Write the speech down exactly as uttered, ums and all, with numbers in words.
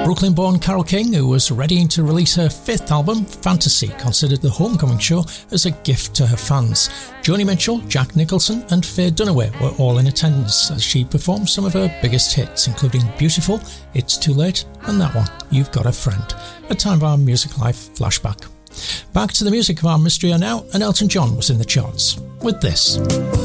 Brooklyn-born Carole King, who was readying to release her fifth album, Fantasy, considered the Homecoming show as a gift to her fans. Joni Mitchell, Jack Nicholson and Faye Dunaway were all in attendance as she performed some of her biggest hits, including Beautiful, It's Too Late and that one, You've Got a Friend, a Time of Our Music Life flashback. Back to the music of our mystery now, and Elton John was in the charts with this.